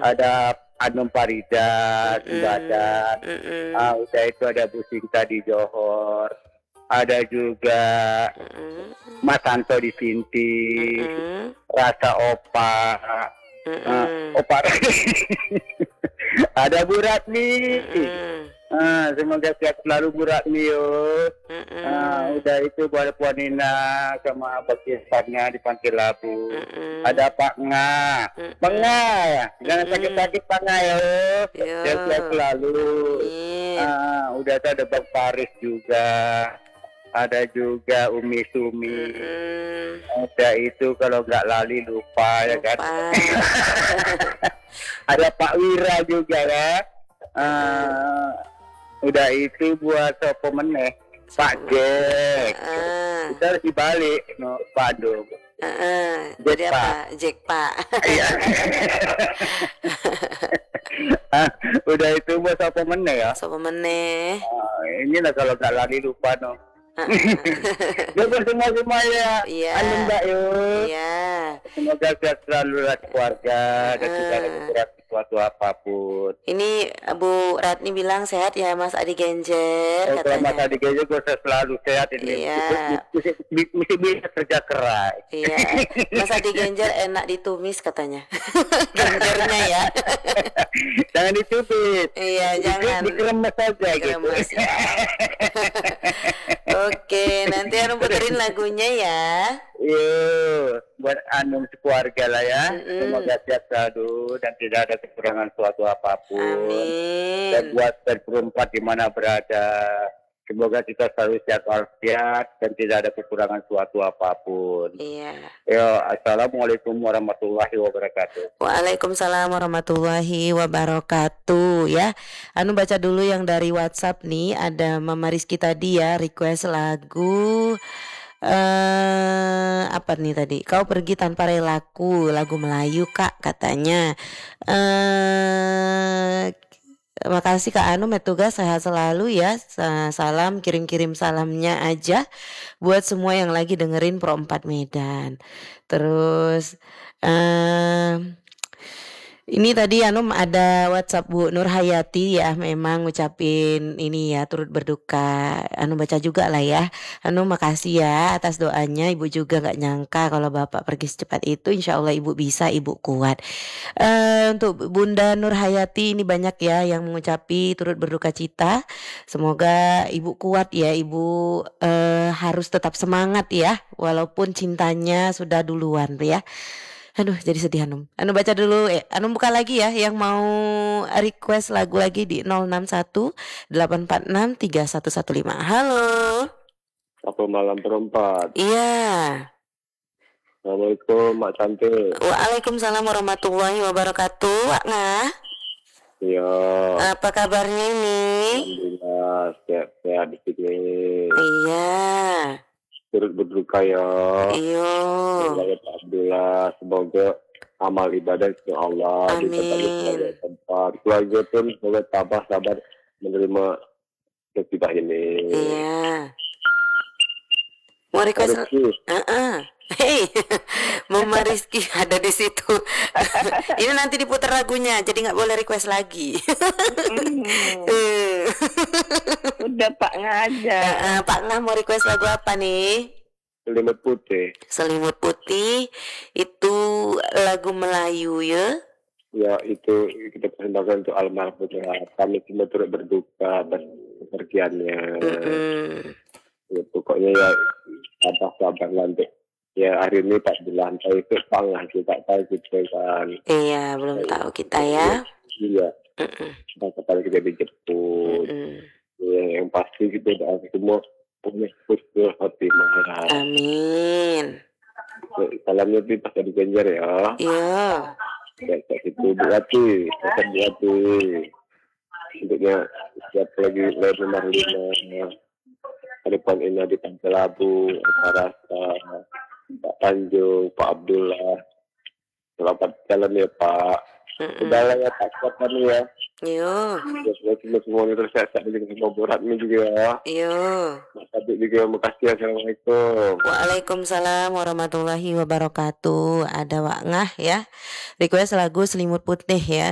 Ada Anum Farida, Sumbadan. Mm-mm. Udah itu ada Bu Sinta di Johor. Ada juga Mas Santo di Sinti. Mm-mm. Rasa Opa. Mm-mm. Opa. Ada Bu Ratni. Mm-mm. Semoga sehat selalu Bu Ratni yo. Mm-mm. Udah itu buat Puan Nina sama bagiannya di Pantai Labu. Mm-mm. Ada Pak Nga. Pak Nga, jangan Mm-mm. sakit-sakit Pak Nga yo. Yo. Sehat selalu. Amin. Udah tuh ada Bang Faris juga. Ada juga Umi Sumi. Ada itu kalau nggak lali lupa ya kan. Ada Pak Wira juga ya. Udah itu buat sopo meneh. Pak Jack. Kita harus dibalik no Bandung. Jadi apa? Jack Pak. Iya. Udah itu buat sopo meneh ya. Sopo meneh. Ini lah kalau nggak lali lupa no. Juga semua ya. Iya. Anu Mbak yuk. Iya. Semoga sehat selalu keluarga dan tidak ada kekurangan sesuatu apapun. Ini Bu Ratni bilang sehat ya Mas Adi Genjer Mas katanya. Adi Genjer gue selalu sehat ini. Iya. Mesti bisa kerja keras. Iya. Mas Adi Genjer enak ditumis katanya. Genjernya ya. Jangan ditumis. Iya, jangan. Dikeremes saja gitu. Ya. Oke, nanti Anum puterin lagunya ya. Yuk, buat Anum sekeluarga lah ya. Semoga sehat selalu dan tidak ada kekurangan suatu apapun. Amin. Dan buat berperempat di mana berada, semoga kita selalu sehat walafiat dan tidak ada kekurangan suatu apapun. Iya. Yo, assalamualaikum warahmatullahi wabarakatuh. Waalaikumsalam warahmatullahi wabarakatuh ya. Anu baca dulu yang dari WhatsApp nih. Ada Mama Rizky tadi ya request lagu apa nih tadi? Kau pergi tanpa relaku, lagu Melayu Kak katanya. Makasih Kak Anu Metugas sehat selalu ya. Salam, kirim-kirim salamnya aja buat semua yang lagi dengerin Pro 4 Medan. Terus ini tadi Anum ada WhatsApp Bu Nur Hayati ya, memang ngucapin ini ya turut berduka. Anum baca juga lah ya. Anum makasih ya atas doanya. Ibu juga gak nyangka kalau Bapak pergi secepat itu. Insya Allah Ibu bisa, Ibu kuat. Untuk Bunda Nur Hayati ini banyak ya yang mengucapi turut berduka cita. Semoga Ibu kuat ya. Ibu harus tetap semangat ya, walaupun cintanya sudah duluan ya. Aduh jadi sedih Anum. Anum baca dulu Anum buka lagi ya yang mau request lagu lagi di 061 846 3115. Halo. Selamat malam berempat. Iya. Assalamualaikum Mak Cantik. Waalaikumsalam warahmatullahi wabarakatuh. Wak Ngah. Iya. Apa kabarnya ini? Alhamdulillah sehat di sini. Iya. Turut berduka ya. Iya. Alhamdulillah, semoga amal ibadah insya Allah di tempat keluarga pun semoga tabah sabar menerima musibah ini. Iya. Mau request? Hei, Mama Rizky ada di situ. Ini nanti diputar lagunya, jadi nggak boleh request lagi. Udah Pak Ngaja. Pak Ngah mau request lagu apa nih? Selimut Putih. Selimut Putih itu lagu Melayu ya? Ya itu kita persembahkan untuk almarhum. Kami cuma turut berduka atas kepergiannya. Ya, pokoknya ya sabar nanti. Ya hari ini tak di lantai itu pangah kita tahu gitu kan. Iya belum tahu kita ya. Iya. Sekali kita dijemput. Ya, yang pasti kita doa semua punya husnul khotimah. Amin. Salamnya di Pas Adi Genjer ya. Iya. Kayak itu berarti untuknya siap lagi lahir rumah Harapan Ina di Pantai Labu, Rasa, Pak Tanjung, Pak Abdullah. Selamat jalan ya Pak. Udahlah ya Pak, kapan ya. Yo. Semua itu sehat-sehat dengan semua beratnya juga ya. Yo. Mas Abid juga makasih. Assalamualaikum. Waalaikumsalam warahmatullahi wabarakatuh. Ada Wak Ngah ya. Request lagu Selimut Putih ya.